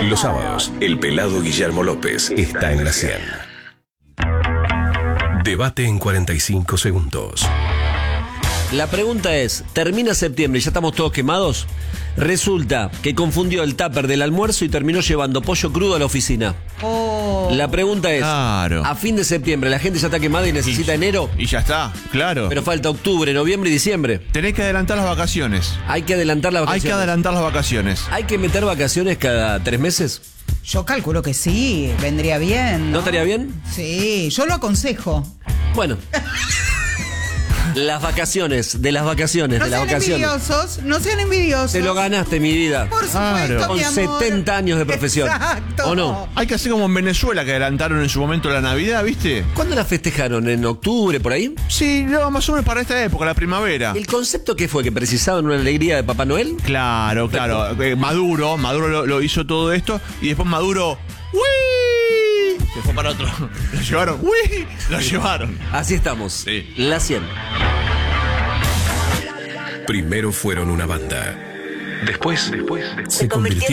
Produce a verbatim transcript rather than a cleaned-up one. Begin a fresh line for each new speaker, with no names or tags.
Los sábados, el pelado Guillermo López está en la cien. Debate en cuarenta y cinco segundos.
La pregunta es, ¿termina septiembre y ya estamos todos quemados? Resulta que confundió el tupper del almuerzo y terminó llevando pollo crudo a la oficina.
Oh.
La pregunta es,
Claro.
a fin de septiembre la gente ya está quemada y necesita
Y-
enero,
Y ya está, claro.
pero falta octubre, noviembre y diciembre.
Tenés que adelantar las vacaciones.
Hay que adelantar las
Hay
vacaciones.
que adelantar las vacaciones.
¿Hay que meter vacaciones cada tres meses?
Yo calculo que sí, vendría bien.
¿No
¿No,
estaría bien?
Sí, yo lo aconsejo.
Bueno. Las vacaciones, de las vacaciones,
No
de las
sean
vacaciones.
envidiosos, no sean envidiosos.
Te lo ganaste, mi vida.
Por supuesto,
Claro.
Con
mi amor.
setenta años de profesión.
Exacto.
¿O no?
Hay que hacer como en Venezuela, que adelantaron en su momento la Navidad, ¿viste?
¿Cuándo la festejaron? ¿En octubre, por ahí?
Sí, no, más o menos para esta época, la primavera.
¿El concepto qué fue? ¿Que precisaban una alegría de Papá Noel?
Claro, claro. Eh, Maduro, Maduro lo, lo hizo todo esto y después Maduro, ¡uy! Se fue para otro. Lo llevaron, ¡uy! Lo llevaron.
Así estamos.
Sí.
La cien.
Primero fueron una banda. Después, después, se convirtieron